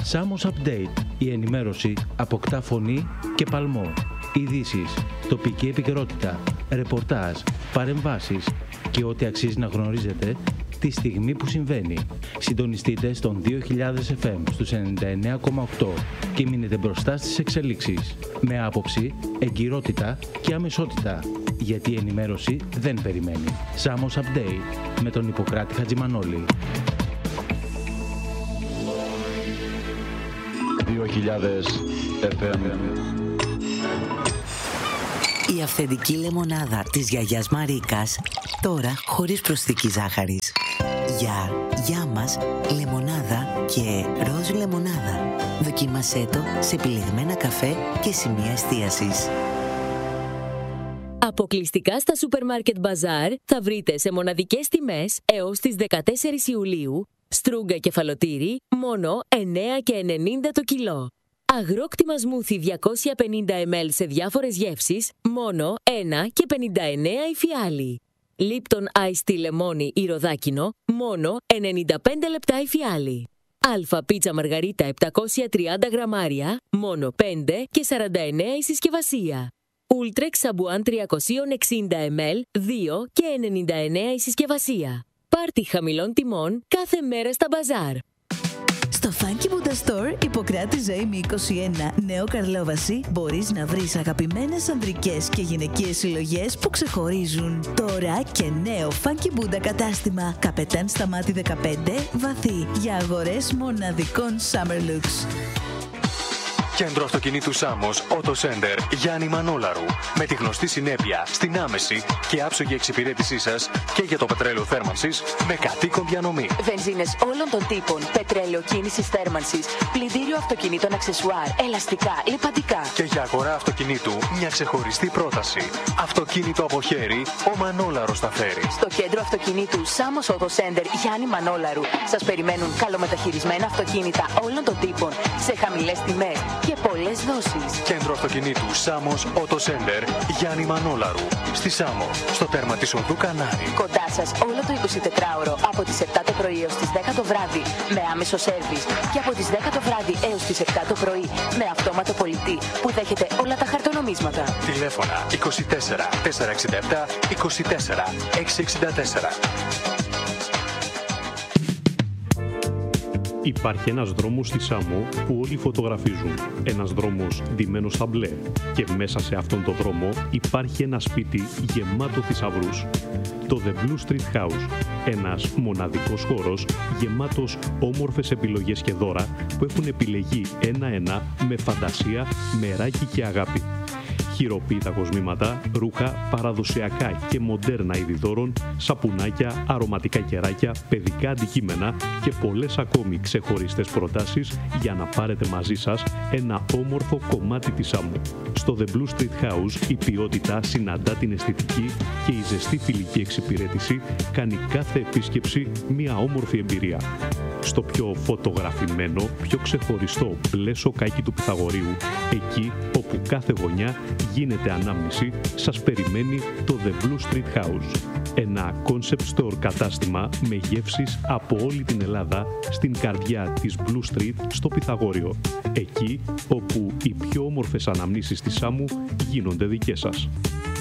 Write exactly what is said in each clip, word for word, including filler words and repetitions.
Samos Update. Η ενημέρωση αποκτά φωνή και παλμό. Ειδήσεις, τοπική επικαιρότητα, ρεπορτάζ, παρεμβάσεις και ό,τι αξίζει να γνωρίζετε τη στιγμή που συμβαίνει. Συντονιστείτε στον δύο χιλιάδες εφ εμ στους ενενήντα εννέα κόμμα οκτώ και μείνετε μπροστά στις εξελίξεις. Με άποψη, εγκυρότητα και αμεσότητα. Γιατί η ενημέρωση δεν περιμένει. Samos Update με τον Ιπποκράτη Χατζημανόλη. δύο χιλιάδες εφ εμ. Η αυθεντική λεμονάδα της γιαγιάς Μαρίκας, τώρα χωρίς προσθήκη ζάχαρης. Για, για μας, λεμονάδα και ροζ λεμονάδα. Δοκίμασέ το σε επιλεγμένα καφέ και σημεία εστίασης. Αποκλειστικά στα Supermarket Bazaar θα βρείτε σε μοναδικές τιμές έως τις δεκατέσσερις Ιουλίου στρούγκα κεφαλοτήρι μόνο εννέα και ενενήντα το κιλό. Αγρόκτημα σμούθι διακόσια πενήντα μιλιλίτρα σε διάφορες γεύσεις μόνο ένα και πενήντα εννέα η φιάλη. Lipton Ice Tea λεμόνι ή ροδάκινο μόνο ενενήντα πέντε λεπτά η φιάλη. Αλφα πίτσα μαργαρίτα επτακόσια τριάντα γραμμάρια μόνο πέντε και σαράντα εννέα η συσκευασία. Ultrex σαμπουάν τριακόσια εξήντα μιλιλίτρα δύο και ενενήντα εννέα η συσκευασία. Πάρτι χαμηλών τιμών κάθε μέρα στα μπαζάρ. Στο Funky Buddha Store, Ιπποκράτη Ζωή είκοσι ένα, Νέο Καρλόβαση, μπορείς να βρεις αγαπημένες ανδρικές και γυναικείες συλλογές που ξεχωρίζουν. Τώρα και νέο Funky Buddha κατάστημα, Καπετάν Σταμάτη δεκαπέντε, Βαθύ, για αγορές μοναδικών Summer Looks. Κέντρο αυτοκινήτου Σάμος, Auto Center, Γιάννη Μανόλαρου. Με τη γνωστή συνέπεια στην άμεση και άψογη εξυπηρέτησή σας και για το πετρέλαιο θέρμανσης με κατοίκον διανομή. Βενζίνες όλων των τύπων, πετρέλαιο κίνησης θέρμανσης, πλυντήριο αυτοκινήτων αξεσουάρ, ελαστικά, λιπαντικά. Και για αγορά αυτοκινήτου μια ξεχωριστή πρόταση. Αυτοκίνητο από χέρι, ο Μανόλαρος τα φέρει. Στο κέντρο αυτοκινήτου Σάμος Auto Center, Γιάννη Μανόλαρου, σας περιμένουν καλομεταχειρισμένα αυτοκίνητα όλων των τύπων σε χαμηλές τιμές και πολλές δόσεις. Κέντρο αυτοκινήτου Σάμος Auto Center, Γιάννη Μανόλαρου. Στη Σάμο, στο τέρμα της οδού Κανάρη. Κοντά σας όλο το εικοσιτετράωρο από τις επτά το πρωί έως τις δέκα το βράδυ με άμεσο σέρβις και από τις δέκα το βράδυ έως τις επτά το πρωί με αυτόματο πολιτή που δέχεται όλα τα χαρτονομίσματα. Τηλέφωνα είκοσι τέσσερα τετρακόσια εξήντα επτά είκοσι τέσσερα εξακόσια εξήντα τέσσερα. Υπάρχει ένας δρόμος στη Σάμο που όλοι φωτογραφίζουν. Ένας δρόμος ντυμένος στα μπλε. Και μέσα σε αυτόν τον δρόμο υπάρχει ένα σπίτι γεμάτο θησαυρούς. Το The Blue Street House. Ένας μοναδικός χώρος γεμάτος όμορφες επιλογές και δώρα που έχουν επιλεγεί ένα-ένα με φαντασία, μεράκι και αγάπη. Χειροποίητα κοσμήματα, ρούχα, παραδοσιακά και μοντέρνα είδη δώρων, σαπουνάκια, αρωματικά κεράκια, παιδικά αντικείμενα και πολλές ακόμη ξεχωριστές προτάσεις για να πάρετε μαζί σας ένα όμορφο κομμάτι της Σάμου. Στο The Blue Street House η ποιότητα συναντά την αισθητική και η ζεστή φιλική εξυπηρέτηση κάνει κάθε επίσκεψη μια όμορφη εμπειρία. Στο πιο φωτογραφημένο, πιο ξεχωριστό μπλε σοκάκι του Πυθαγορείου, εκεί όπου κάθε γωνιά γίνεται ανάμνηση, σας περιμένει το The Blue Street House. Ένα concept store κατάστημα με γεύσεις από όλη την Ελλάδα στην καρδιά της Blue Street στο Πυθαγόριο. Εκεί όπου οι πιο όμορφες αναμνήσεις της Σάμου γίνονται δικές σας.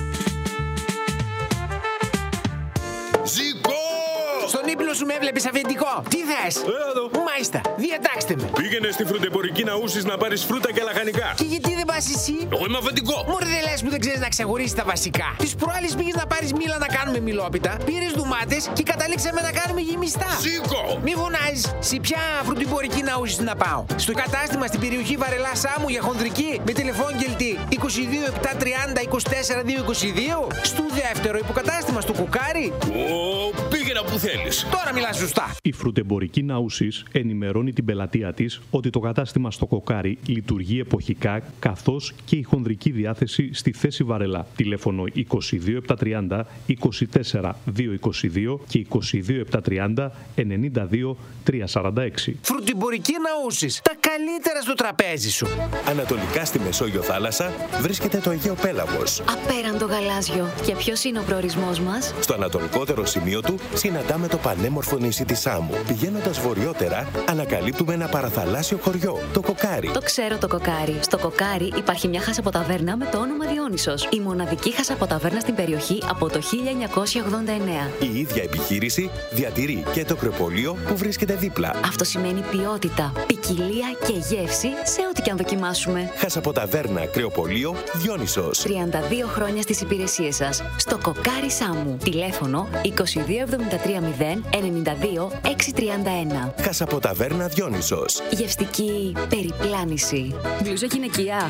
Στον ύπνο σου με έβλεπες αφεντικό. Τι θες? Έλα εδώ. Μάλιστα, διατάξτε με. Πήγαινε στη φρουτεμπορική να ούσεις να πάρεις φρούτα και λαχανικά. Και γιατί δεν πας εσύ? Εγώ είμαι αφεντικό. Μωρέ, δεν λες που δεν ξέρεις να ξεχωρίσεις τα βασικά. Τις προάλλες πήγες να πάρεις μήλα να κάνουμε μιλόπιτα, πήρες ντουμάτες και καταλήξαμε να κάνουμε γεμιστά. Σήκω! Μη φωνάζεις. Σε ποια φρουτεμπορική να ούσεις να πάω? Στο κατάστημα στην περιοχή Βαρελά Σάμου για χονδρική με τηλεφώνγελτη είκοσι δύο επτά τριάντα είκοσι τέσσερα διακόσια είκοσι δύο. Στο δεύτερο υποκατάστημα στο Κουκάρι. Ω, πήγαινα που θέλεις. Τώρα μιλάς σωστά. Η φρουτεμπορική Ναούσης ενημερώνει την πελατεία της ότι το κατάστημα στο Κοκάρι λειτουργεί εποχικά, καθώς και η χονδρική διάθεση στη θέση Βαρελά. Τηλέφωνο είκοσι δύο επτά τριάντα είκοσι τέσσερα διακόσια είκοσι δύο και είκοσι δύο επτά τριάντα ενενήντα δύο τριακόσια σαράντα έξι. Φρουτεμπορική Ναούσης. Τα καλύτερα στο τραπέζι σου. Ανατολικά στη Μεσόγειο θάλασσα βρίσκεται το Αιγαίο Πέλαγος. Απέραντο γαλάζιο. Και ποιος είναι ο προορισμός μας? Στο ανατολικότερο σημείο του, συναντάμε το πανέμορφο νησί της Σάμου. Πηγαίνοντας βορειότερα, ανακαλύπτουμε ένα παραθαλάσσιο χωριό, το Κοκάρι. Το ξέρω το Κοκάρι. Στο Κοκάρι υπάρχει μια χασαποταβέρνα με το όνομα Διόνυσος. Η μοναδική χασαποταβέρνα στην περιοχή από το χίλια εννιακόσια ογδόντα εννέα. Η ίδια επιχείρηση διατηρεί και το κρεοπολείο που βρίσκεται δίπλα. Αυτό σημαίνει ποιότητα, ποικιλία και γεύση σε ό,τι και αν δοκιμάσουμε. Χασαποταβέρνα, κρεοπολείο, Διόνυσος. τριάντα δύο χρόνια στις υπηρεσίες σας. Στο Κοκάρι Σάμου. Τηλέφωνο είκοσι δύο εβδομήντα τρία μηδέν ενενήντα δύο εξακόσια τριάντα ένα. Χασαποταβέρνα Διόνυσος. Γευστική περιπλάνηση. Μπλούζα γυναικεία.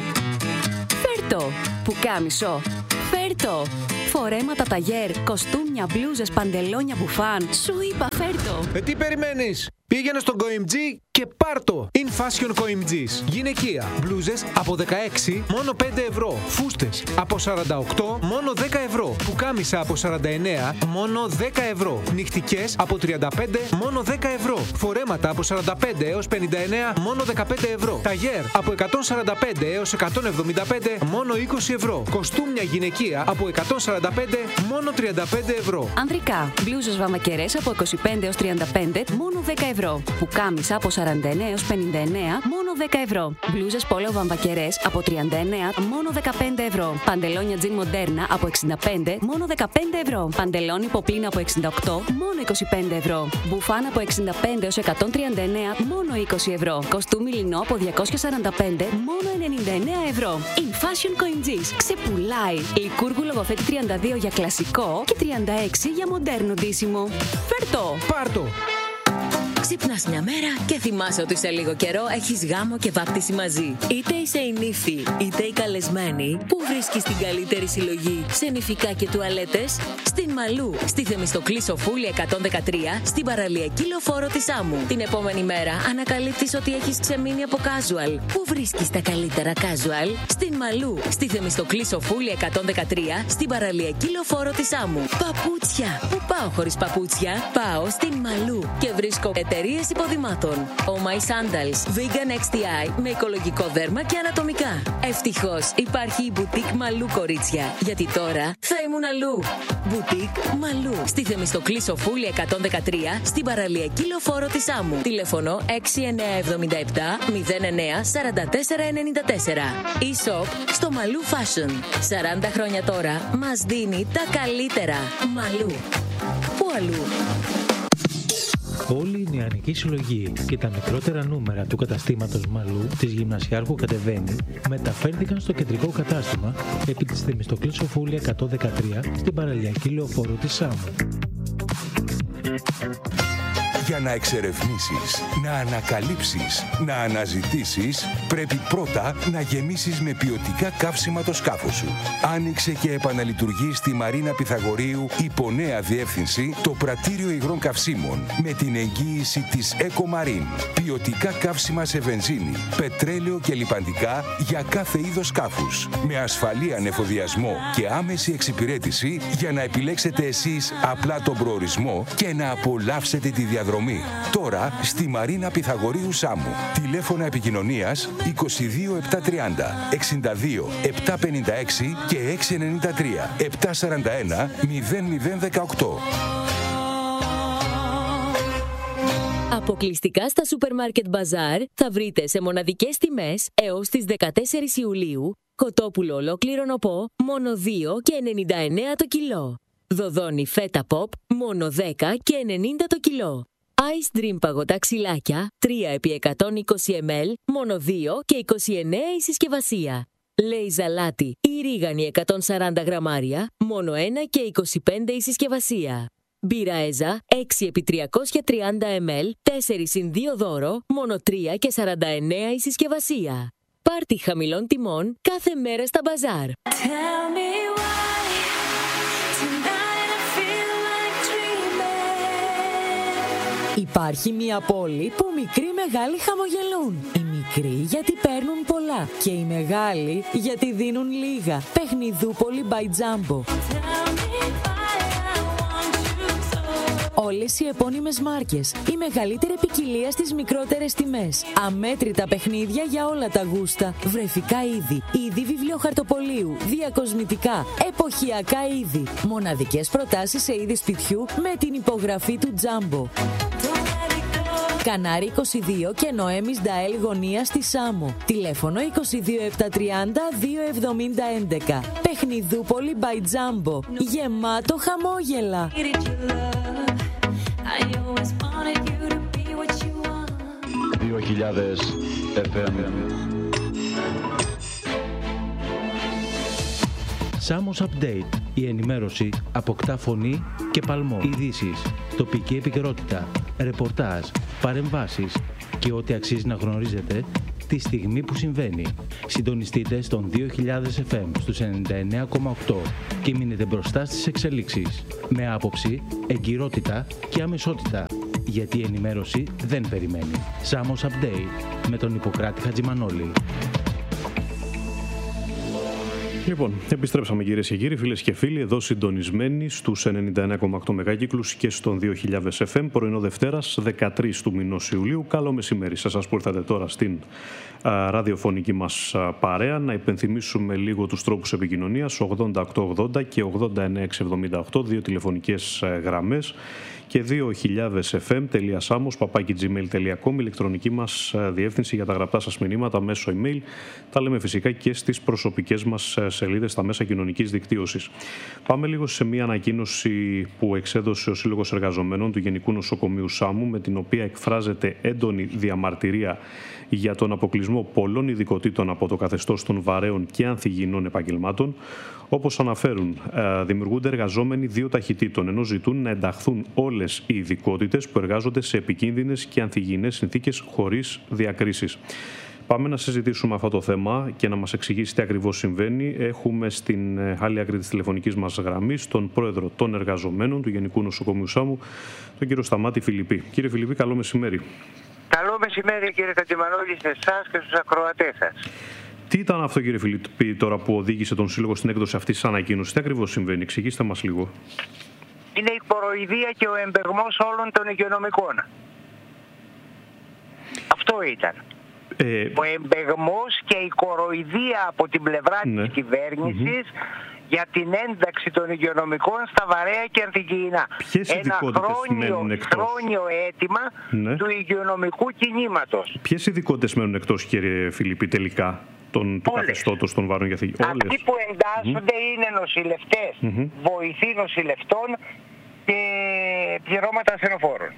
Φέρτο. Πουκάμισο. Φέρτο. Φορέματα ταγέρ, κοστούμια, μπλούζες, παντελόνια, μπουφάν. Σου είπα φέρτο. Ε, τι περιμένεις? Πήγαινε στον Κοιμτζή και πάρτο. In Fashion Κοιμτζής. Γυναικεία. Μπλούζες από δεκαέξι μόνο πέντε ευρώ. Φούστες από σαράντα οκτώ μόνο δέκα ευρώ. Πουκάμισα από σαράντα εννέα μόνο δέκα ευρώ. Νυχτικές από τριάντα πέντε μόνο δέκα ευρώ. Φορέματα από σαράντα πέντε έως πενήντα εννέα μόνο δεκαπέντε ευρώ. Ταγέρ από εκατόν σαράντα πέντε έως εκατόν εβδομήντα πέντε μόνο είκοσι ευρώ. Κοστούμια γυναικεία από εκατόν σαράντα πέντε μόνο τριάντα πέντε ευρώ. Ανδρικά. Μπλούζες βαμακερές από είκοσι πέντε έως τριάντα πέντε μόνο δέκα ευρώ. Πουκάμισα από σαράντα εννέα έως πενήντα εννέα μόνο δέκα ευρώ. Μπλούζες πόλο βαμβακερές από τριάντα εννέα μόνο δεκαπέντε ευρώ. Παντελόνια τζιν μοντέρνα από εξήντα πέντε μόνο δεκαπέντε ευρώ. Παντελόνι ποπλίνα από εξήντα οκτώ μόνο είκοσι πέντε ευρώ. Μπουφάν από εξήντα πέντε έως εκατόν τριάντα εννέα μόνο είκοσι ευρώ. Κοστούμι λινό από διακόσια σαράντα πέντε μόνο ενενήντα εννέα ευρώ. In Fashion Κοιμτζής. Ξεπουλάει. Λικούργου λογοθέτη τριάντα δύο για κλασικό και τριάντα έξι για μοντέρνο ντύσιμο. Φέρτο. Πάρτο. Ξυπνάς μια μέρα και θυμάσαι ότι σε λίγο καιρό έχεις γάμο και βάπτιση μαζί. Είτε είσαι η νύφη, είτε η καλεσμένη, που βρίσκεις την καλύτερη συλλογή σε νηφικά και τουαλέτες? Στην Μαλού, στη Θεμιστοκλή Σοφούλη εκατόν δεκατρία, στην παραλιακή λεωφόρο της Σάμου. Την επόμενη μέρα ανακαλύπτεις ότι έχεις ξεμείνει από casual. Πού βρίσκεις τα καλύτερα casual? Στην Μαλού, στη Θεμιστοκλή Σοφούλη εκατόν δεκατρία, στην παραλιακή λεωφόρο της Σάμου. Παπούτσια. Πού πάω χωρίς παπούτσια? Πάω στην Μαλού και βρίσκω εταιρείες υποδημάτων. Oh My Sandals, Vegan εξ τι άι με οικολογικό δέρμα και ανατομικά. Ευτυχώς υπάρχει η Boutique Μαλού, κορίτσια, γιατί τώρα θα ήμουν αλλού. Boutique Μαλού, στη Θεμιστοκλή Σοφούλη εκατόν δεκατρία, στην παραλιακή λεωφόρο της Σάμου. Τηλέφωνο έξι εννέα εβδομήντα επτά μηδέν εννέα σαράντα τέσσερα ενενήντα τέσσερα. E-shop στο Μαλού Fashion. σαράντα χρόνια τώρα μας δίνει τα καλύτερα. Μαλού. Πού αλλού? Όλη η νεανική συλλογή και τα μικρότερα νούμερα του καταστήματος Μαλού της Γυμνασιάρχου Κατεβαίνει μεταφέρθηκαν στο κεντρικό κατάστημα επί της Θεμιστοκλής Σοφούλη εκατόν δεκατρία στην παραλιακή λεωφόρο της Σάμου. Για να εξερευνήσεις, να ανακαλύψεις, να αναζητήσεις, πρέπει πρώτα να γεμίσεις με ποιοτικά καύσιμα το σκάφος σου. Άνοιξε και επαναλειτουργεί στη Μαρίνα Πυθαγορείου υπό νέα διεύθυνση το πρατήριο υγρών καυσίμων με την εγγύηση της Ecomarine. Ποιοτικά καύσιμα σε βενζίνη, πετρέλαιο και λιπαντικά για κάθε είδος σκάφους. Με ασφαλή ανεφοδιασμό και άμεση εξυπηρέτηση για να επιλέξετε εσείς απλά τον προορισμό και να απολαύσετε τη διαδρομή. Τώρα στη Μαρίνα Πυθαγορείου Σάμου. Τηλέφωνα επικοινωνίας είκοσι δύο επτακόσια τριάντα εξήντα δύο επτακόσια πενήντα έξι και έξι εννέα τρία επτακόσια σαράντα ένα μηδέν μηδέν δεκαοκτώ. Αποκλειστικά στα Supermarket Bazaar θα βρείτε σε μοναδικές τιμές έως τις δεκατέσσερις Ιουλίου κοτόπουλο ολόκληρο νοπό μόνο δύο και ενενήντα εννέα το κιλό. Δοδόνι φέτα pop μόνο δέκα και ενενήντα το κιλό. Ice Dream παγωτά ξυλάκια τρία επί εκατόν είκοσι μιλιλίτρα μόνο δύο και είκοσι εννέα η συσκευασία. Λέι ζαλάτι ή ρίγανη εκατόν σαράντα γραμμάρια μόνο ένα και είκοσι πέντε η συσκευασία. Μπύρα Έζα έξι επί τριακόσια τριάντα μιλιλίτρα τέσσερα συν δύο δώρο μόνο τρία και σαράντα εννέα η συσκευασία. Πάρτι χαμηλών τιμών κάθε μέρα στα μπαζάρ. Υπάρχει μια πόλη που μικροί μεγάλοι χαμογελούν. Οι μικροί γιατί παίρνουν πολλά και οι μεγάλοι γιατί δίνουν λίγα. Παιχνιδούπολη by Jumbo. όλες οι επώνυμες μάρκες. Η μεγαλύτερη ποικιλία στις μικρότερες τιμές. Αμέτρητα παιχνίδια για όλα τα γούστα. Βρεφικά είδη, είδη βιβλιοχαρτοπολίου, διακοσμητικά, εποχιακά είδη. Μοναδικές προτάσεις σε είδη σπιτιού με την υπογραφή του Τζάμπο. Κανάρι είκοσι δύο και Νοέμις Νταέλ γωνία στη Σάμο. Τηλέφωνο είκοσι δύο επτακόσια τριάντα δύο εβδομήντα έντεκα. Παιχνιδούπολη by Τζάμπο. Γεμάτο χαμόγελα. δύο χιλιάδες εφ εμ. Σάμος Update. Η ενημέρωση αποκτά φωνή και παλμό. Ειδήσεις, τοπική επικαιρότητα, ρεπορτάζ, παρεμβάσεις και ό,τι αξίζει να γνωρίζετε τη στιγμή που συμβαίνει. Συντονιστείτε στον δύο χιλιάδες εφ εμ στους ενενήντα εννέα κόμμα οκτώ και μείνετε μπροστά στις εξελίξεις. Με άποψη, εγκυρότητα και αμεσότητα. Γιατί η ενημέρωση δεν περιμένει. Σάμος Update με τον Ιπποκράτη Χατζημανόλη. Λοιπόν, επιστρέψαμε κυρίες και κύριοι, φίλες και φίλοι, εδώ συντονισμένοι στους ενενήντα εννέα κόμμα οκτώ μεγάκυκλους και στον δύο χιλιάδες εφ εμ, πρωινό Δευτέρας, δεκατρείς του μηνός Ιουλίου. Καλό μεσημέρι σε εσάς που ήρθατε τώρα στην α, ραδιοφωνική μας α, παρέα. Να υπενθυμίσουμε λίγο τους τρόπους επικοινωνίας, ογδόντα οκτώ ογδόντα και ογδόντα εννέα εξακόσια εβδομήντα οκτώ, δύο τηλεφωνικές α, γραμμές και δύο χιλιάδες εφ εμ τελεία σάμος παπάκι τζι μέιλ τελεία κομ, ηλεκτρονική μας διεύθυνση για τα γραπτά σας μηνύματα μέσω email. Τα λέμε φυσικά και στις προσωπικές μας σελίδες στα μέσα κοινωνικής δικτύωσης. Πάμε λίγο σε μια ανακοίνωση που εξέδωσε ο Σύλλογος Εργαζομένων του Γενικού Νοσοκομείου Σάμου, με την οποία εκφράζεται έντονη διαμαρτυρία για τον αποκλεισμό πολλών ειδικοτήτων από το καθεστώς των βαρέων και ανθυγιεινών επαγγελμάτων. Όπως αναφέρουν, δημιουργούνται εργαζόμενοι δύο ταχυτήτων, ενώ ζητούν να ενταχθούν όλες οι ειδικότητες που εργάζονται σε επικίνδυνες και ανθυγιεινές συνθήκες χωρίς διακρίσεις. Πάμε να συζητήσουμε αυτό το θέμα και να μας εξηγήσει τι ακριβώς συμβαίνει. Έχουμε στην άλλη άκρη της τηλεφωνικής μας γραμμής τον πρόεδρο των εργαζομένων του Γενικού Νοσοκομείου Σάμου, τον κύριο Σταμάτη Φιλιππή. Κύριε Φιλιππή, καλό μεσημέρι. Καλό μεσημέρι κύριε Χατζημανόλη, σε εσάς και στους ακροατές σας. Τι ήταν αυτό, κύριε Φιλιππή, τώρα που οδήγησε τον Σύλλογο στην έκδοση αυτής της ανακοίνωσης? Τι ακριβώς συμβαίνει? Εξηγήστε μας λίγο. Είναι η κοροϊδία και ο εμπεγμός όλων των υγειονομικών. Αυτό ήταν. Ε... Ο εμπεγμός και η κοροϊδία από την πλευρά ναι. της κυβέρνησης mm-hmm. για την ένταξη των υγειονομικών στα βαρέα και ανθυγιεινά. Ποιες Ένα χρόνιο, χρόνιο αίτημα ναι. του υγειονομικού κινήματος. Ποιες ειδικότητες μένουν εκτός, κύριε Φιλιππή, τελικά των, του καθεστώτος των βάρων για ανθυγιεινά? Αυτοί που εντάσσονται mm-hmm. είναι νοσηλευτές, mm-hmm. βοηθοί νοσηλευτών και πληρώματα ασθενοφόρων.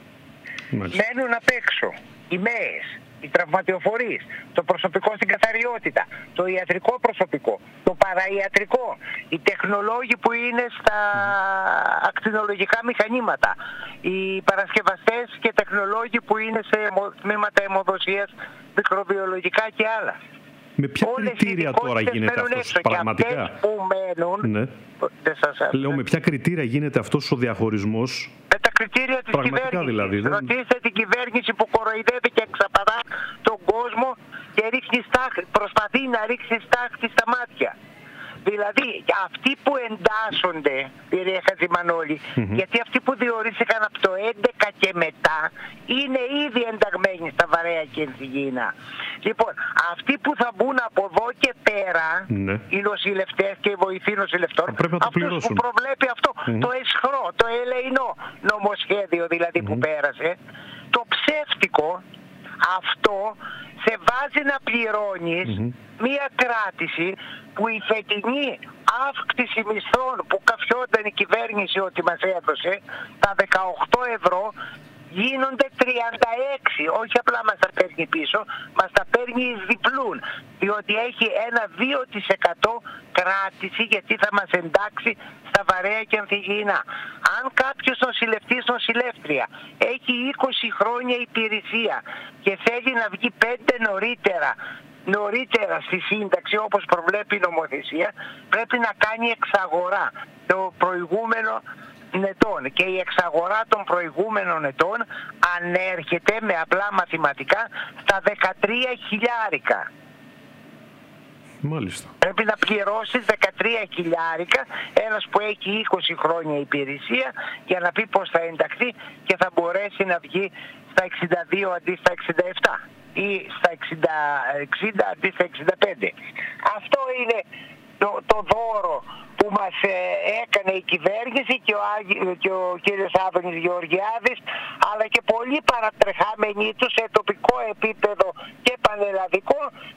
Μάλιστα. Μένουν απ' έξω οι ΜΕΕΣ, οι τραυματιοφορείς, το προσωπικό στην καθαριότητα, το ιατρικό προσωπικό, το παραϊατρικό, οι τεχνολόγοι που είναι στα mm-hmm. ακτινολογικά μηχανήματα, οι παρασκευαστές και τεχνολόγοι που είναι σε τμήματα αιμοδοσίας, μικροβιολογικά και άλλα. Με ποια όλες κριτήρια τώρα γίνεται αυτός έξω, πραγματικά? Και αυτές που μένουν, ναι. δεν σας Λέω, με ποια κριτήρια γίνεται αυτός ο διαχωρισμός? Με τα κριτήρια της κυβέρνησης. Δηλαδή, δεν... Ρωτήστε την κυβέρνηση που κοροϊδεύει και εξαπατά τον κόσμο και ρίχνει στάχτη, προσπαθεί να ρίξει στάχτη στα μάτια. Δηλαδή, αυτοί που εντάσσονται, κύριε Χατζημανόλη, mm-hmm. γιατί αυτοί που διορίστηκαν από το έντεκα και μετά είναι ήδη ενταγμένοι στα βαρέα και ανθυγιεινά. Λοιπόν, αυτοί που θα μπουν από εδώ και πέρα, ναι. οι νοσηλευτές και οι βοηθοί νοσηλευτών, αυτούς που προβλέπει αυτό, mm-hmm. το εσχρό, το ελεεινό νομοσχέδιο δηλαδή mm-hmm. που πέρασε, το ψεύτικο αυτό σε βάζει να πληρώνεις mm-hmm. μία κράτηση που η φετινή αύξηση μισθών που καφιόταν η κυβέρνηση ότι μας έδωσε, τα δεκαοκτώ ευρώ, γίνονται τριάντα έξι. Όχι απλά μας τα παίρνει πίσω, μας τα παίρνει εις διπλούν. Διότι έχει ένα δύο τοις εκατό κράτηση, γιατί θα μας εντάξει στα βαρέα και ανθυγιεινά. Αν κάποιος νοσηλευτής, νοσηλεύτρια έχει είκοσι χρόνια υπηρεσία και θέλει να βγει πέντε νωρίτερα, νωρίτερα στη σύνταξη όπως προβλέπει η νομοθεσία, πρέπει να κάνει εξαγορά το προηγούμενο ετών. Και η εξαγορά των προηγούμενων ετών ανέρχεται με απλά μαθηματικά στα δεκατρία χιλιάρικα. Μάλιστα. Πρέπει να πληρώσεις δεκατρία χιλιάρικα, ένας που έχει είκοσι χρόνια υπηρεσία, για να πει πώς θα ενταχθεί και θα μπορέσει να βγει στα εξήντα δύο αντί στα εξήντα επτά ή στα εξήντα, εξήντα αντί στα εξήντα πέντε. Αυτό είναι το, το δώρο που μας ε, έκανε η κυβέρνηση και ο, Άγι, και ο κύριος Άδωνης Γεωργιάδης, αλλά και πολλοί παρατρεχάμενοι του σε τοπικό επίπεδο και πανελλαδικό,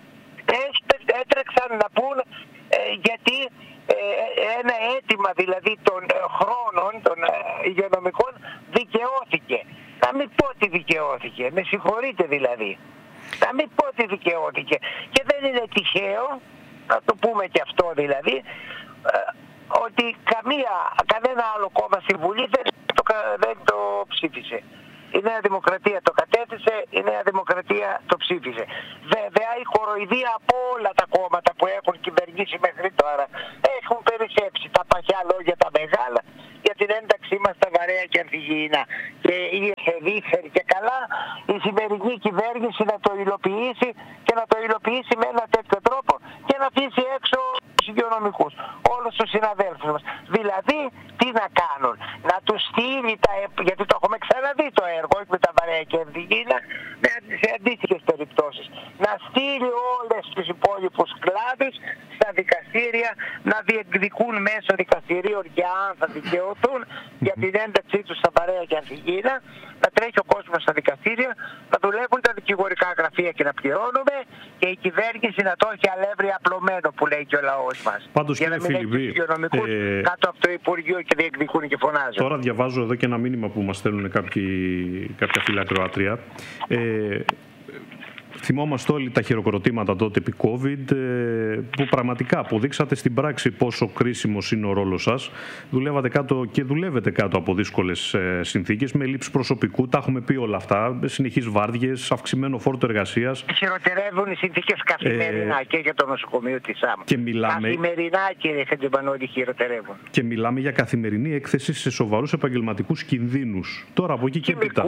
έτρεξαν να πούν ε, γιατί ε, ένα αίτημα δηλαδή των ε, χρόνων των ε, υγειονομικών δικαιώθηκε. Να μην πω ότι δικαιώθηκε, με συγχωρείτε δηλαδή. Να μην πω ότι δικαιώθηκε. Και δεν είναι τυχαίο, να το πούμε και αυτό δηλαδή, ε, ότι καμία, κανένα άλλο κόμμα στη Βουλή δεν το, δεν το ψήφισε. Η Νέα Δημοκρατία το κατέθεσε, η Νέα Δημοκρατία το ψήφισε. Βέβαια η κοροϊδία από όλα τα κόμματα που έχουν κυβερνήσει μέχρι τώρα έχουν περισσέψει τα παχιά λόγια τα μεγάλα για την ένταξή μας στα βαρέα και ανθυγιεινά. Και ήρθε δίθεν και καλά η σημερινή κυβέρνηση να το υλοποιήσει και να το υλοποιήσει με ένα τέτοιο τρόπο και να αφήσει έξω τους υγειονομικούς, όλους τους συναδέλφους μας. Δηλαδή τι να κάνουν, να τους στείλει τα, γιατί το έχουμε ξαναδεί το έργο, όχι με τα βαρέα και ανθυγιεινά, σε αντίστοιχες περιπτώσεις. Να στείλει όλες τους υπόλοιπους κλάδους στα δικαστήρια να διεκδικούν μέσω δικαστηρίων για αν θα δικαιωθούν για την ένταξή τους στα βαρέα και ανθυγιεινά, να τρέχει ο κόσμος στα δικαστήρια, να δουλεύουν τα δικηγορικά γραφεία και να πληρώνουμε και η κυβέρνηση να το έχει αλεύρι απλωμένο που λέει και ο λαός μας. Πάντως, για να μην έχει τους υγειονομικούς ε... κάτω από το Υπουργείο και διεκδικούν και φωνάζουν. Τώρα διαβάζω εδώ και ένα μήνυμα που μας στέλνουν κάποιοι, κάποια φίλα ακροάτρια. Ε, Θυμόμαστε όλοι τα χειροκροτήματα τότε επί COVID, που πραγματικά αποδείξατε στην πράξη πόσο κρίσιμος είναι ο ρόλος σας. Δουλεύατε κάτω και δουλεύετε κάτω από δύσκολες συνθήκες, με λήψη προσωπικού, τα έχουμε πει όλα αυτά, συνεχείς βάρδιες, αυξημένο φόρτο εργασίας. Χειροτερεύουν οι συνθήκες καθημερινά ε... και για το νοσοκομείο της ΣΑΜ. Και μιλάμε... Καθημερινά, κύριε Χατζημπανόλη, χειροτερεύουν. Και μιλάμε για καθημερινή έκθεση σε σοβαρούς επαγγελματικούς κινδύνους. Τώρα από εκεί και έπειτα.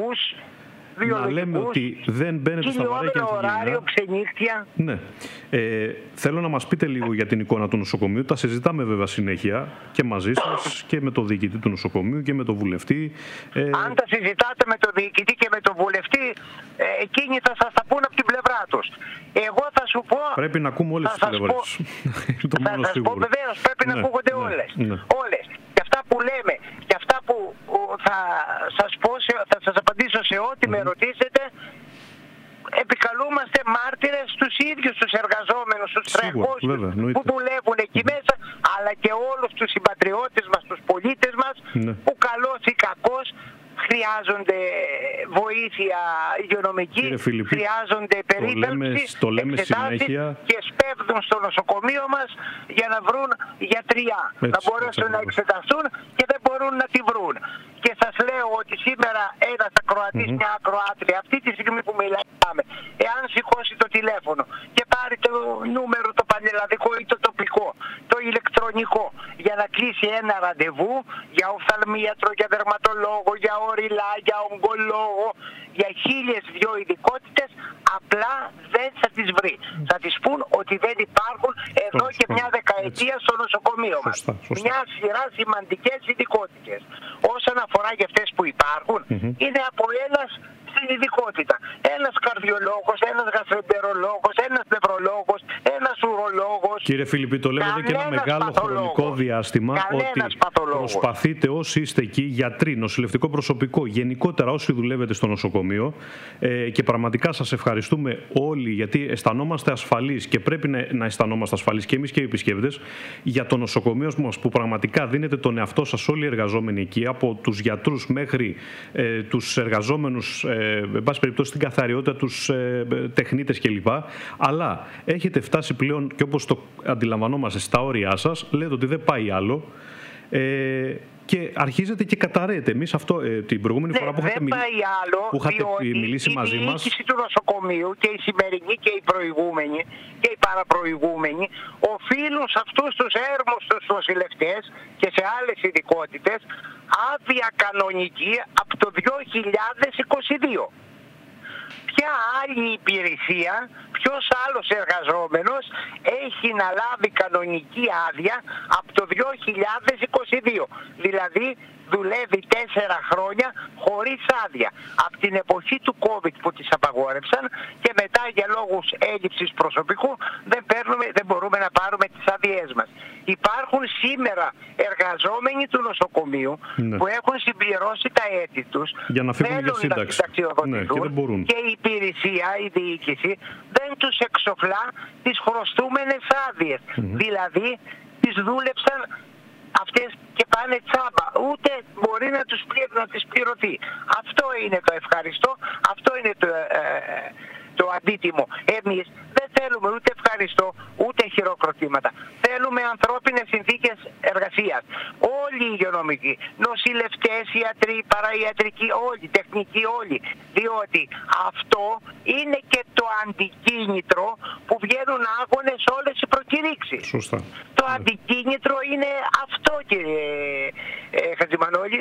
Να λέμε ότι δεν μπαίνετε στα βαρέα και ωράριο, ξενύχτια. Ναι. Ε, θέλω να μας πείτε λίγο για την εικόνα του νοσοκομείου. Τα συζητάμε βέβαια συνέχεια και μαζί σας και με το διοικητή του νοσοκομείου και με το βουλευτή. Ε... Αν τα συζητάτε με το διοικητή και με το βουλευτή, ε, εκείνοι θα σας τα πούν από την πλευρά τους. Εγώ θα σου πω... Πρέπει να ακούμε όλες τις πλευρές. Πω... θα σας πω βεβαίως, πρέπει ναι, να ακούγονται ναι, όλες. Ναι. Όλες. Και αυτά που λέμε και αυτά που θα σας πω, θα σας απαντήσω σε ό,τι mm. με ρωτήσετε, επικαλούμαστε μάρτυρες στους ίδιους τους εργαζόμενους, τους τρέχουσους που δουλεύουν εκεί mm. μέσα, αλλά και όλους τους συμπατριώτες μας, τους πολίτες μας, mm. που καλώς ή κακώς χρειάζονται βοήθεια υγειονομική, χρειάζονται περίθαλψη, εξετάσεις και σπέβδουν στο νοσοκομείο μας για να βρουν γιατριά, έτσι, να μπορέσουν να εξεταστούν και δεν μπορούν να τη βρουν. Και σας λέω ότι σήμερα ένας ακροατής, mm-hmm. μια ακροάτρια, αυτή τη στιγμή που μιλάμε, εάν σηκώσει το τηλέφωνο και πάρει το νούμερο το πανελλαδικό ή το τοπικό, το ηλεκτρονικό, για να κλείσει ένα ραντεβού για οφθαλμίατρο, για δερματολόγο, για οριλά, για ογκολόγο, για χίλιες δυο ειδικότητες, απλά δεν θα τις βρει. Θα τις πούν ότι δεν υπάρχουν εδώ και μια δεκαετία στο νοσοκομείο μας. Σωστά, σωστά. Μια σειρά σημαντικές ειδικότητες. Όσον αφορά για αυτές που υπάρχουν, mm-hmm. είναι από ένας στην ειδικότητα. Ένας καρδιολόγος, ένας γαστροεντερολόγος, ένας νευρολόγος, ένας ουρολόγος. Κύριε Φιλιππή, το λέμε εδώ και ένα μεγάλο παθολόγος. χρονικό διάστημα ότι παθολόγος. προσπαθείτε όσοι είστε εκεί, γιατροί, νοσηλευτικό προσωπικό, γενικότερα όσοι δουλεύετε στο νοσοκομείο, ε, και πραγματικά σας ευχαριστούμε όλοι, γιατί αισθανόμαστε ασφαλείς και πρέπει να, να αισθανόμαστε ασφαλείς και εμείς και οι επισκέπτες για το νοσοκομείο μας, που πραγματικά δίνετε τον εαυτό σας όλοι οι εργαζόμενοι εκεί, από τους γιατρούς μέχρι ε, τους εργαζόμενους, ε, εν πάση περιπτώσει στην καθαριότητα, τους ε, τεχνίτες κλπ. Αλλά έχετε φτάσει πλέον, και όπως το αντιλαμβανόμαστε, στα όρια σας, λέτε ότι δεν πάει άλλο. Ε, και αρχίζετε και καταραίτε. Εμείς αυτό ε, την προηγούμενη ναι, φορά που είχατε, μιλ... άλλο, που είχατε μιλήσει μαζί μας. Η διοίκηση του νοσοκομείου και η σημερινή και η προηγούμενη και οι παραπροηγούμενοι οφείλουν σε αυτούς τους έρμους τους νοσηλευτές και σε άλλες ειδικότητες άδεια κανονική από το δύο χιλιάδες είκοσι δύο. Ποια άλλη υπηρεσία, ποιος άλλος εργαζόμενος έχει να λάβει κανονική άδεια από το δύο χιλιάδες είκοσι δύο. Δηλαδή δουλεύει τέσσερα χρόνια χωρίς άδεια. Από την εποχή του COVID που τις απαγόρευσαν και μετά για λόγους έλλειψης προσωπικού δεν, παίρνουμε, δεν μπορούμε να πάρουμε τις άδειές μας. Υπάρχουν σήμερα εργαζόμενοι του νοσοκομείου ναι. που έχουν συμπληρώσει τα έτη τους, για να φύγουν για σύνταξη ναι, και, δεν μπορούν. Και η υπηρεσία, η διοίκηση δεν τους εξοφλά τις χρωστούμενες άδειες. Mm-hmm. Δηλαδή τις δούλεψαν αυτές και πάνε τσάμπα, ούτε μπορεί να, τους πλη, να τις πληρωθεί. Αυτό είναι το ευχαριστώ, αυτό είναι το, ε, το αντίτιμο. Εμείς δεν θέλουμε ούτε ευχαριστώ, ούτε χειροκροτήματα. Θέλουμε ανθρώπινες συνθήκες εργασίας. Όλοι οι υγειονομικοί, νοσηλευτές, ιατροί, παραϊατρικοί, όλοι, τεχνικοί, όλοι. Διότι αυτό είναι και το αντικίνητρο που βγαίνουν άγονες όλες οι προκηρύξεις. Σωστά. Το αντικίνητρο είναι αυτό, κύριε ε, Χατζημανόλη,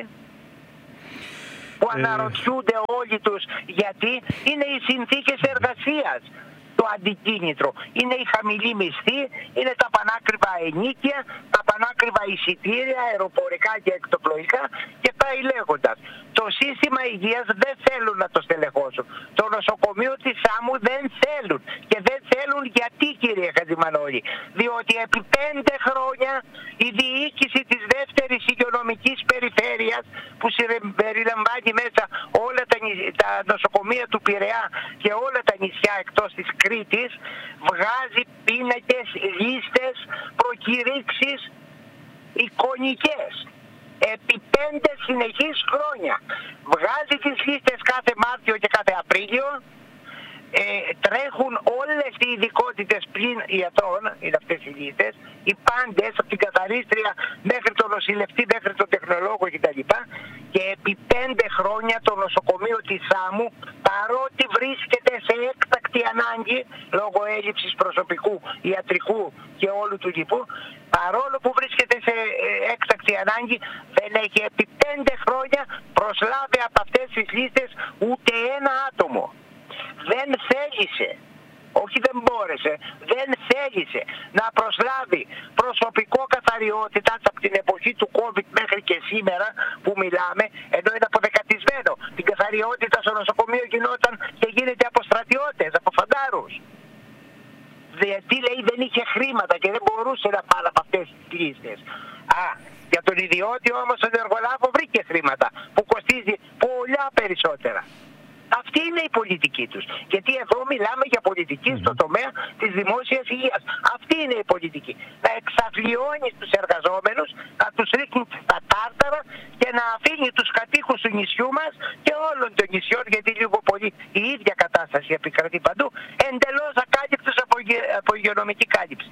που ε... αναρωτιούνται όλοι τους γιατί είναι οι συνθήκες εργασίας. Το αντικίνητρο είναι η χαμηλή μισθή, είναι τα πανάκριβα ενοίκια, τα πανάκριβα εισιτήρια, αεροπορικά και εκτοπλοϊκά και πάει λέγοντας. Το σύστημα υγείας δεν θέλουν να το στελεχώσουν. Το νοσοκομείο της Σάμου δεν θέλουν. Και δεν θέλουν γιατί, κύριε Χατζημανόλη? Διότι επί πέντε χρόνια η διοίκηση της δεύτερης υγειονομικής περιφέρειας, που περιλαμβάνει μέσα όλα τα, τα νοσοκομεία του Πειραιά και όλα τα νησιά εκτός της Κρήτης, βγάζει πίνακες, λίστες, προκηρύξεις εικονικές. Επί πέντε συνεχείς χρόνια. Βγάζει τις λίστες κάθε Μάρτιο και κάθε Απρίλιο. Ε, τρέχουν όλες οι ειδικότητες πλην ιατρών, είναι αυτές οι λίστες, οι πάντες, από την καθαρίστρια μέχρι τον νοσηλευτή, μέχρι τον τεχνολόγο κτλ. Και επί πέντε χρόνια το νοσοκομείο της Σάμου, παρότι βρίσκεται σε έκτακτη ανάγκη, λόγω έλλειψης προσωπικού, ιατρικού και όλου του λοιπού, παρόλο που βρίσκεται σε έκτακτη ανάγκη, δεν έχει επί πέντε χρόνια προσλάβει από αυτές τις λίστες ούτε ένα άτομο. Δεν θέλησε, όχι δεν μπόρεσε, δεν θέλησε να προσλάβει προσωπικό καθαριότητας από την εποχή του COVID μέχρι και σήμερα που μιλάμε, ενώ είναι αποδεκατισμένο. Την καθαριότητα στο νοσοκομείο γινόταν και γίνεται από στρατιώτες, από φαντάρους. Γιατί λέει δεν είχε χρήματα και δεν μπορούσε να πάρει από αυτές τις λίστες. Α, για τον ιδιώτη όμως τον εργολάβο βρήκε χρήματα που κοστίζει πολλά περισσότερα. Αυτή είναι η πολιτική τους. Γιατί εδώ μιλάμε για πολιτική mm-hmm. στο τομέα της δημόσιας υγείας. Αυτή είναι η πολιτική. Να εξαθλιώνει τους εργαζόμενους, να τους ρίχνει στα τάρταρα και να αφήνει τους κατοίκους του νησιού μας και όλων των νησιών, γιατί λίγο πολύ η ίδια κατάσταση επικρατεί παντού, εντελώς ακάλυπτους από, από υγειονομική κάλυψη.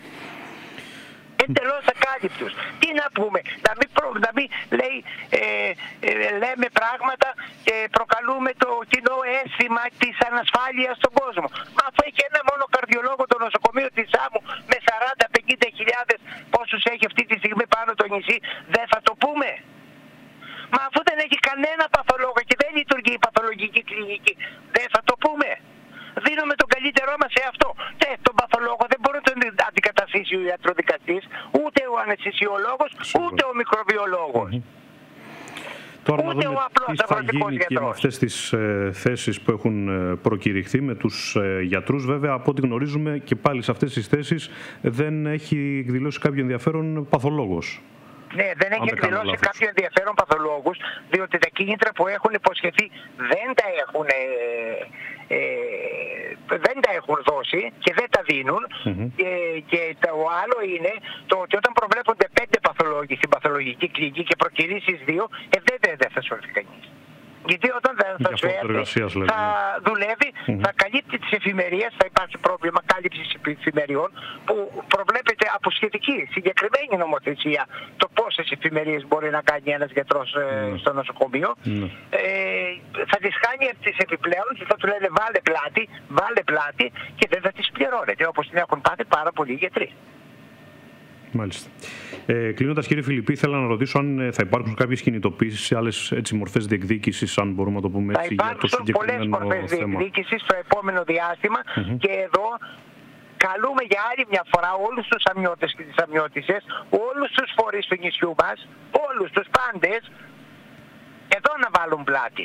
Εντελώς ακάλυπτους. Τι να πούμε, να μην, προ, να μην λέει, ε, ε, λέμε πράγματα και προκαλούμε το κοινό αίσθημα της ανασφάλειας στον κόσμο. Μα αφού έχει ένα μόνο καρδιολόγο το νοσοκομείο της Σάμου με σαράντα με πενήντα χιλιάδες πόσους έχει αυτή τη στιγμή πάνω το νησί, δεν θα το πούμε? Μα αφού δεν έχει κανένα παθολόγο και δεν λειτουργεί η παθολογική κλινική, δεν θα το πούμε? Δίνουμε τον καλύτερό μας σε αυτό. Και τον παθολόγο δεν μπορεί να τον αντικαταστήσει ο ιατροδικαστής, ούτε ο αναισθησιολόγος, ούτε ο μικροβιολόγος. Τώρα να δούμε τι θα γίνει και με αυτές τις ε, θέσεις που έχουν ε, προκηρυχθεί με τους ε, γιατρούς. Βέβαια, από ό,τι γνωρίζουμε και πάλι σε αυτές τις θέσεις δεν έχει εκδηλώσει κάποιο ενδιαφέρον παθολόγος. Ναι, δεν έχει εκδηλώσει κάποιο ενδιαφέρον παθολόγους, διότι τα κίνητρα που έχουν υποσχεθεί δεν τα έχουν, ε, ε, δεν τα έχουν δώσει και δεν τα δίνουν. Mm-hmm. ε, και το άλλο είναι το ότι όταν προβλέπονται πέντε παθολόγοι στην παθολογική κλινική και προκηρύσεις δύο, ε, δεν, δεν θα σου έρθει κανείς. Γιατί όταν θα σου έρθει, θα δουλεύει, mm-hmm. θα καλύπτει τις εφημερίες, θα υπάρχει πρόβλημα κάλυψης εφημεριών που προβλέπεται από σχετική, συγκεκριμένη νομοθεσία το πόσες εφημερίες μπορεί να κάνει ένας γιατρός mm-hmm. στο νοσοκομείο. Mm-hmm. Ε, θα τις κάνει τις επιπλέον και θα του λένε βάλε πλάτη, βάλε πλάτη και δεν θα τις πληρώνεται, όπως την έχουν πάθει πάρα πολλοί γιατροί. Μάλιστα. Ε, κλείνοντας, κύριε Φιλιππή, ήθελα να ρωτήσω αν θα υπάρξουν κάποιες κινητοποίησεις, άλλες έτσι, μορφές διεκδίκησης, αν μπορούμε να το πούμε έτσι, για το συγκεκριμένο θέμα. Θα υπάρξουν πολλές μορφές διεκδίκησης στο επόμενο διάστημα mm-hmm. και εδώ καλούμε για άλλη μια φορά όλους τους αμοιώτες και τις αμοιώτισσες, όλους τους φορείς του νησιού μας, όλους τους πάντες, εδώ να βάλουν πλάτη,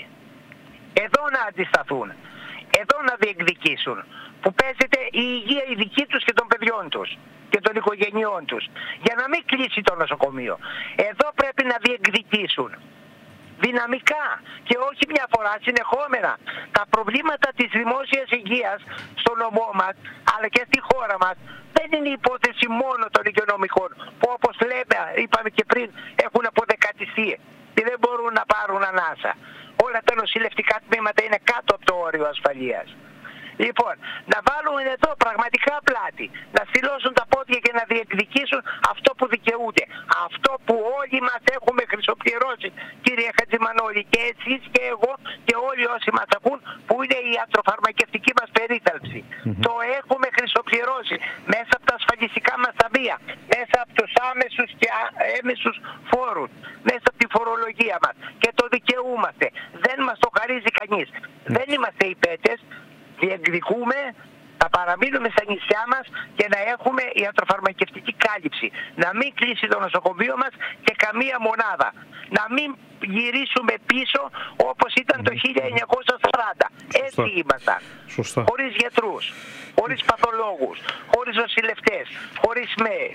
εδώ να αντισταθούν, εδώ να διεκδικήσουν, που παίζεται η υγεία η δική τους και των παιδιών τους και των οικογενειών τους, για να μην κλείσει το νοσοκομείο. Εδώ πρέπει να διεκδικήσουν δυναμικά και όχι μια φορά, συνεχόμενα. Τα προβλήματα της δημόσιας υγείας στο νομό μας, αλλά και στη χώρα μας, δεν είναι υπόθεση μόνο των υγειονομικών, που όπως λέμε, είπαμε και πριν, έχουν αποδεκατιστεί και δεν μπορούν να πάρουν ανάσα. Όλα τα νοσηλευτικά τμήματα είναι κάτω από το όριο ασφαλείας. Λοιπόν, να βάλουν εδώ πραγματικά πλάτη, να στυλώσουν τα πόδια και να διεκδικήσουν αυτό που δικαιούνται. Αυτό που όλοι μας έχουμε χρυσοπληρώσει, κύριε Χατζημανόλη, και εσείς και εγώ και όλοι όσοι μας ακούν, που είναι η ιατροφαρμακευτική μας περίθαλψη. Mm-hmm. Το έχουμε χρυσοπληρώσει μέσα από τα ασφαλιστικά μας ταμεία, μέσα από τους άμεσους και έμεσους φόρους, μέσα από τη φορολογία μας, και το δικαιούμαστε. Δεν μας το χαρίζει κανείς. Mm-hmm. Δεν είμαστε υπέτες. Διεκδικούμε να παραμείνουμε στα νησιά μας και να έχουμε ιατροφαρμακευτική κάλυψη. Να μην κλείσει το νοσοκομείο μας και καμία μονάδα. Να μην γυρίσουμε πίσω όπως ήταν το χίλια εννιακόσια σαράντα. Έτσι ήμασταν. Σωστά. Χωρίς γιατρούς, χωρίς παθολόγους, χωρίς νοσηλευτές, χωρίς ΜΕΕΣ.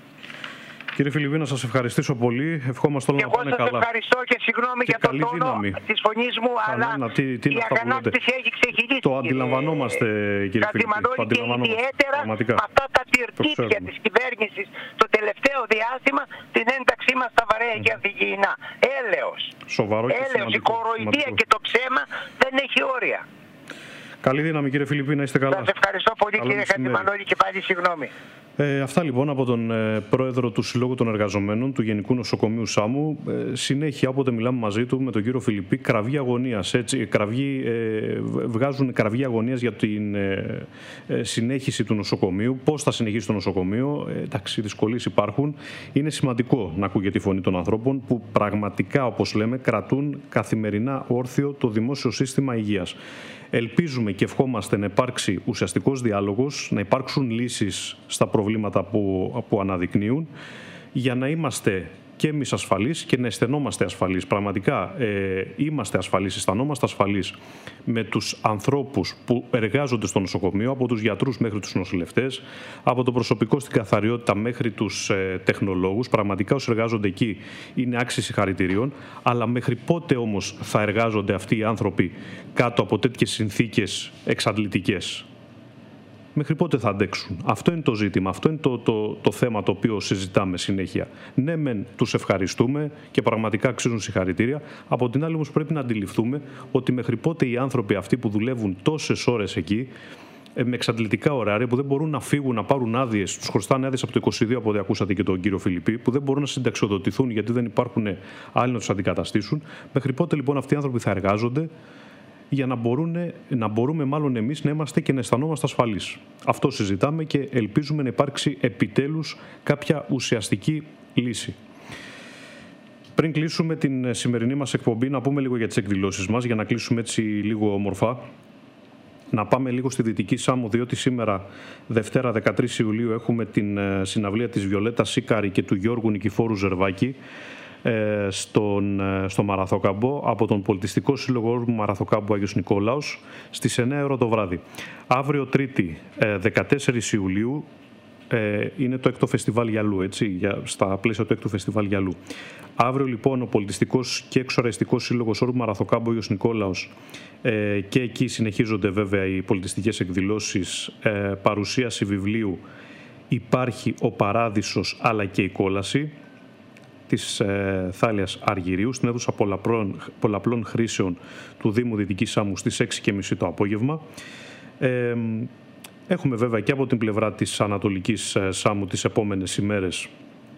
Κύριε Φιλιππή, να σας ευχαριστήσω πολύ. Ευχόμαστε όλα να πάνε καλά. Εγώ σας ευχαριστώ και συγγνώμη και για τον τόνο δύναμη της φωνής μου, αλλά να, τι, τι η αγανάκτηση έχει ξεχυλήσει. Το αντιλαμβανόμαστε, κύριε Φιλιππή. Το αντιλαμβανόμαστε. Και ιδιαίτερα με αυτά τα τυρτύπια της κυβέρνησης το τελευταίο διάστημα, την ένταξή μας στα βαρέα και ανθυγιεινά. Έλεος. Σοβαρό και Έλεος. Η κοροϊδία και το ψέμα δεν έχει όρια. Καλή δύναμη, κύριε Φιλιππή, να είστε καλά. Σας ευχαριστώ πολύ, Καλό κύριε Χατζημανόλη, και πάλι συγγνώμη. Ε, αυτά λοιπόν από τον ε, πρόεδρο του Συλλόγου των Εργαζομένων του Γενικού Νοσοκομείου Σάμου. Ε, συνέχεια, όποτε μιλάμε μαζί του με τον κύριο Φιλιππή, κραυγή αγωνίας. Έτσι, κραυγή, ε, βγάζουν κραυγή αγωνίας για την ε, ε, συνέχιση του νοσοκομείου. Πώς θα συνεχίσει το νοσοκομείο. Ε, εντάξει, δυσκολίες υπάρχουν. Είναι σημαντικό να ακούγεται η φωνή των ανθρώπων που πραγματικά, όπως λέμε, κρατούν καθημερινά όρθιο το δημόσιο σύστημα υγείας. Ελπίζουμε και ευχόμαστε να υπάρξει ουσιαστικός διάλογος, να υπάρξουν λύσεις στα προβλήματα που, που αναδεικνύουν, για να είμαστε και εμείς ασφαλείς και να αισθανόμαστε ασφαλείς. Πραγματικά ε, είμαστε ασφαλείς, αισθανόμαστε ασφαλείς με τους ανθρώπους που εργάζονται στο νοσοκομείο, από τους γιατρούς μέχρι τους νοσηλευτές, από το προσωπικό στην καθαριότητα μέχρι τους ε, τεχνολόγους. Πραγματικά όσοι εργάζονται εκεί είναι άξιοι συγχαρητηρίων, αλλά μέχρι πότε όμως θα εργάζονται αυτοί οι άνθρωποι κάτω από τέτοιες συνθήκες εξαντλητικές? Μέχρι πότε θα αντέξουν? Αυτό είναι το ζήτημα, αυτό είναι το, το, το θέμα το οποίο συζητάμε συνέχεια. Ναι, μεν τους ευχαριστούμε και πραγματικά αξίζουν συγχαρητήρια. Από την άλλη όμως πρέπει να αντιληφθούμε ότι μέχρι πότε οι άνθρωποι αυτοί που δουλεύουν τόσες ώρες εκεί, με εξαντλητικά ωράρια, που δεν μπορούν να φύγουν, να πάρουν άδειες, τους χρωστάνε άδειες από το είκοσι δύο, από ό,τι ακούσατε και τον κύριο Φιλιππή, που δεν μπορούν να συνταξιοδοτηθούν γιατί δεν υπάρχουν άλλοι να τους αντικαταστήσουν. Μέχρι πότε λοιπόν αυτοί οι άνθρωποι θα εργάζονται, για να, μπορούν, να μπορούμε μάλλον εμείς να είμαστε και να αισθανόμαστε ασφαλείς. Αυτό συζητάμε και ελπίζουμε να υπάρξει επιτέλους κάποια ουσιαστική λύση. Πριν κλείσουμε την σημερινή μας εκπομπή, να πούμε λίγο για τις εκδηλώσεις μας, για να κλείσουμε έτσι λίγο όμορφα. Να πάμε λίγο στη Δυτική Σάμο, διότι σήμερα, Δευτέρα δεκατρείς Ιουλίου, έχουμε την συναυλία της Βιολέτα Σίκαρη και του Γιώργου Νικηφόρου Ζερβάκη στον, στο Μαραθοκάμπο, από τον Πολιτιστικό Σύλλογο Μαραθοκάμπο Άγιος Νικόλαος, στις εννιά ώρα το βράδυ. Αύριο Τρίτη, δεκατέσσερις Ιουλίου, είναι το έκτο φεστιβάλ Γυαλού, έτσι, για, στα πλαίσια του έκτου φεστιβάλ Γυαλού. Αύριο λοιπόν ο Πολιτιστικός και Εξοραϊστικός Σύλλογος Όρου Μαραθοκάμπο Άγιος Νικόλαος, ε, και εκεί συνεχίζονται βέβαια οι πολιτιστικές εκδηλώσεις, ε, παρουσίαση βιβλίου «Υπάρχει ο Παράδεισος αλλά και η κόλαση» της ε, Θάλιας Αργυρίου, στην αίθουσα πολλαπλών, πολλαπλών χρήσεων του Δήμου Δυτικής Σάμου στις έξι και μισή το απόγευμα. Ε, έχουμε βέβαια και από την πλευρά της Ανατολικής Σάμου τις επόμενες ημέρες.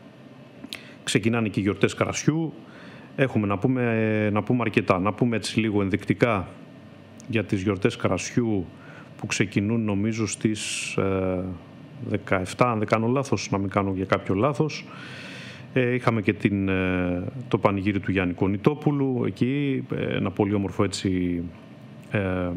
Ξεκινάνε και οι γιορτές κρασιού. Έχουμε να πούμε, να πούμε αρκετά. Να πούμε έτσι λίγο ενδεικτικά για τις γιορτές κρασιού που ξεκινούν νομίζω στις ε, δεκαεπτά, αν δεν κάνω λάθος, να μην κάνω για κάποιο λάθος. Ε, είχαμε και την, ε, το πανηγύρι του Γιάννη Κονιτόπουλου εκεί, ε, ένα πολύ όμορφο έτσι ε,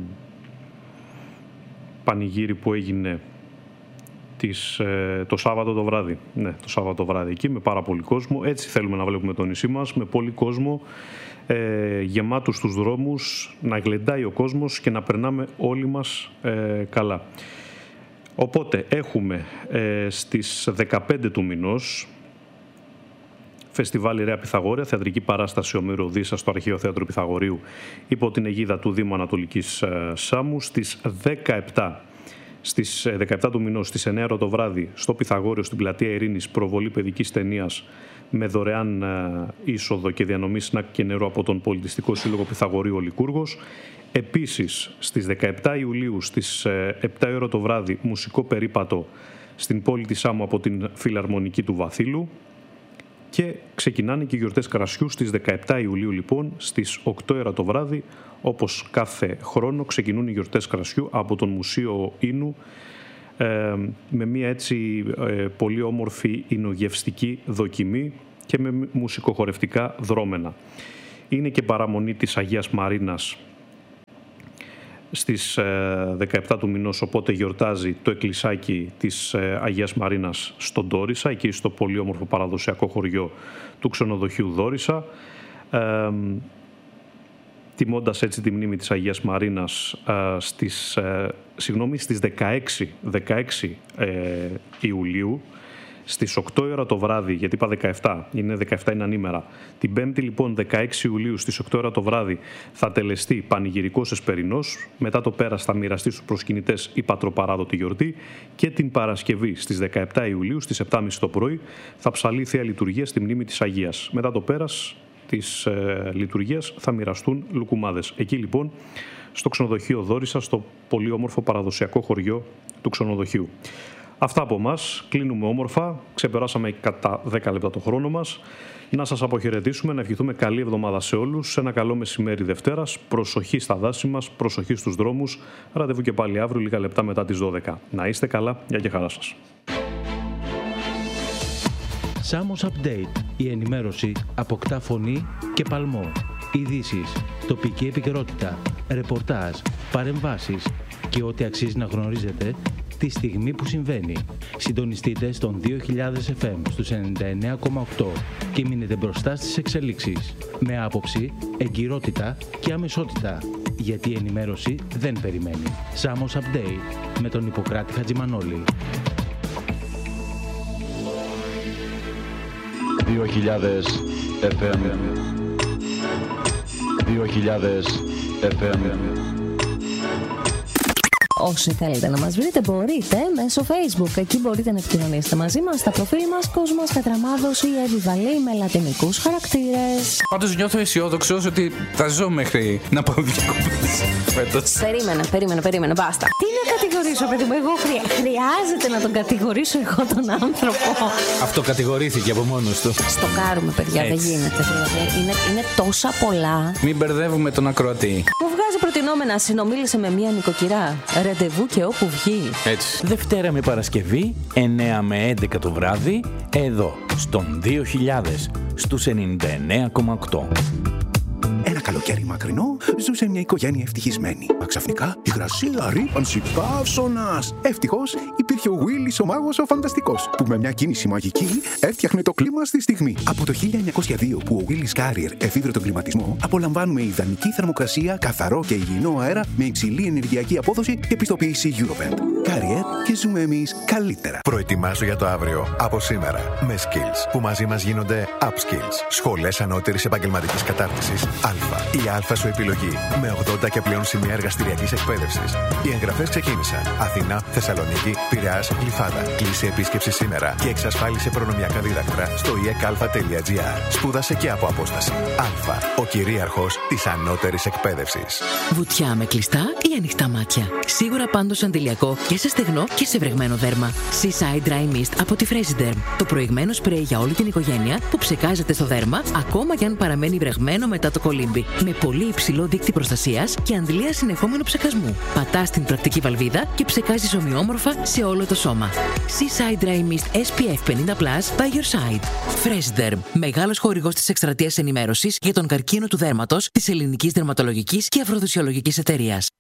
πανηγύρι που έγινε της, ε, το Σάββατο το βράδυ. Ναι, το Σάββατο το βράδυ εκεί με πάρα πολύ κόσμο. Έτσι θέλουμε να βλέπουμε το νησί μας, με πολύ κόσμο, ε, γεμάτους στους δρόμους, να γλεντάει ο κόσμος και να περνάμε όλοι μας ε, καλά. Οπότε έχουμε ε, στις δεκαπέντε του μηνός Φεστιβάλ Ιερέα Πυθαγόρια, θεατρική παράσταση Ομήρου Οδύσσα στο Αρχαίο Θέατρο Πυθαγορείου υπό την αιγίδα του Δήμου Ανατολικής ε, Σάμου. Στις δεκαεπτά, στις δεκαεπτά του μηνός, στις εννέα το βράδυ, στο Πυθαγόριο, στην Πλατεία Ειρήνης, προβολή παιδικής ταινίας με δωρεάν ε, είσοδο και διανομή σνακ και νερό από τον Πολιτιστικό Σύλλογο Πυθαγορείου ο Λικούργος. Επίσης, στις δεκαεπτά Ιουλίου, στις ε, επτά η ώρα το βράδυ, μουσικό περίπατο στην πόλη της Σάμου από την Φιλαρμονική του Βαθύλου. Και ξεκινάνε και οι γιορτές κρασιού στις δεκαεπτά Ιουλίου, λοιπόν, στις οκτώ η ώρα το βράδυ. Όπως κάθε χρόνο ξεκινούν οι γιορτές κρασιού από τον Μουσείο Ίνου ε, με μια έτσι ε, πολύ όμορφη εινογευστική δοκιμή και με μουσικοχορευτικά δρόμενα. Είναι και παραμονή της Αγίας Μαρίνας στις δεκαεπτά του μηνός, οπότε γιορτάζει το εκκλησάκι της Αγίας Μαρίνας στον Ντόρισα, εκεί στο πολύ όμορφο παραδοσιακό χωριό του ξενοδοχείου Δόρισα, ε, τιμώντας έτσι τη μνήμη της Αγίας Μαρίνας ε, στις, ε, συγγνώμη, στις δεκαέξι, δεκαέξι ε, Ιουλίου. Στις οκτώ η ώρα το βράδυ, γιατί είπα δεκαεπτά, είναι δεκαεπτά είναι ανήμερα. Την Πέμπτη, λοιπόν, δεκαέξι Ιουλίου, στις οκτώ η ώρα το βράδυ, θα τελεστεί πανηγυρικός εσπερινός. Μετά το πέρας θα μοιραστεί στους προσκυνητές η πατροπαράδοτη γιορτή. Και την Παρασκευή, στις δεκαεπτά Ιουλίου, στις επτά και μισή το πρωί, θα ψαλεί θεία λειτουργία στη μνήμη της Αγίας. Μετά το πέρας της ε, λειτουργίας θα μοιραστούν λουκουμάδες. Εκεί, λοιπόν, στο ξενοδοχείο Δόρισα, στο πολύ όμορφο παραδοσιακό χωριό του ξενοδοχείου. Αυτά από εμάς. Κλείνουμε όμορφα. Ξεπεράσαμε κατά δέκα λεπτά το χρόνο μας. Να σας αποχαιρετήσουμε, να ευχηθούμε καλή εβδομάδα σε όλους. Ένα καλό μεσημέρι Δευτέρας. Προσοχή στα δάση μας, προσοχή στους δρόμους. Ραντεβού και πάλι αύριο, λίγα λεπτά μετά τις δώδεκα. Να είστε καλά. Γεια και χαρά σας. Σάμος Update. Η ενημέρωση αποκτά φωνή και παλμό. Ειδήσεις, τοπική επικαιρότητα, ρεπορτάζ, παρεμβάσεις και ό,τι αξίζει να γνωρίζετε τη στιγμή που συμβαίνει. Συντονιστείτε στον δύο χιλιάδες εφ εμ στους ενενήντα εννέα κόμμα οκτώ και μείνετε μπροστά στις εξελίξεις. Με άποψη, εγκυρότητα και αμεσότητα. Γιατί η ενημέρωση δεν περιμένει. Σάμος Update με τον Ιπποκράτη Χατζημανόλη. δύο χιλιάδες εφ εμ δύο χιλιάδες εφ εμ. Όσοι θέλετε να μας βρείτε μπορείτε μέσω Facebook. Εκεί μπορείτε να επικοινωνήσετε μαζί μας στα προφίλ μας Κόσμος Κατραμάδος ή Εβιβαλή με λατινικούς χαρακτήρες. Πάντως νιώθω αισιόδοξος ότι θα ζω μέχρι να πάω διακοπές φέτος. Περίμενε, περίμενε, περίμενε, μπάστα. Τι να κατηγορήσω, παιδί μου, εγώ χρεια... χρειάζεται να τον κατηγορήσω εγώ τον άνθρωπο. Αυτό κατηγορήθηκε από μόνος του. Στο κάρουμε, παιδιά, έτσι. Δεν γίνεται. Δηλαδή. Είναι, είναι τόσα πολλά. Μην μπερδεύουμε τον ακροατή. Μου βγάζει προτινόμενα, συνομίλησε με μία νοικοκυρά. Ραντεβού και όπου βγει. Έτσι. Δευτέρα με Παρασκευή, εννέα με έντεκα το βράδυ, εδώ, στον δύο χιλιάδες, στους ενενήντα εννέα κόμμα οκτώ. Ένα καλοκαίρι μακρινό ζούσε μια οικογένεια ευτυχισμένη. Μα ξαφνικά υγρασία, ρύπανση, καύσωνας. Ευτυχώς υπήρχε ο Willis ο μάγος ο φανταστικός, που με μια κίνηση μαγική έφτιαχνε το κλίμα στη στιγμή. Από το χίλια εννιακόσια δύο που ο Willis Carrier εφήβρε τον κλιματισμό, απολαμβάνουμε ιδανική θερμοκρασία, καθαρό και υγιεινό αέρα με υψηλή ενεργειακή απόδοση και πιστοποίηση Eurovent. Carrier και ζούμε εμείς καλύτερα. Προετοιμάσου για το αύριο από σήμερα με Skills, που μαζί μας γίνονται Upskills. Σχολές ανώτερης επαγγελματικής κατάρτισης Α. Η Α σου επιλογή με ογδόντα και πλέον σημεία εργαστηριακής εκπαίδευσης. Οι εγγραφές ξεκίνησαν. Αθήνα, Θεσσαλονίκη, Πειραιάς, Γλυφάδα. Κλείσε επίσκεψη σήμερα και εξασφάλισε προνομιακά δίδακτρα στο ι ε κ α τελεία τζι άρ. Σπούδασε και από απόσταση. Α. Ο κυρίαρχος της ανώτερης εκπαίδευσης. Βουτιά με κλειστά ή ανοιχτά μάτια. Σίγουρα πάντως αντιλιακό και σε στεγνό και σε βρεγμένο δέρμα. Seaside Dry Mist από τη Fresiderm. Το προηγμένο σπρέι για όλη την οικογένεια που ψεκάζεται στο δέρμα, ακόμα και αν παραμένει βρεγμένο μετά το κολύμπι με πολύ υψηλό δείκτη προστασίας και αντλία συνεχόμενου ψεκασμού. Πατάς την πρακτική βαλβίδα και ψεκάζεις ομοιόμορφα σε όλο το σώμα. Seaside Dry Mist ες πι εφ πενήντα πλας by your side. Freshderm, μεγάλος χορηγός της εκστρατείας ενημέρωσης για τον καρκίνο του δέρματος της ελληνικής δερματολογικής και αφροδισιολογικής εταιρείας.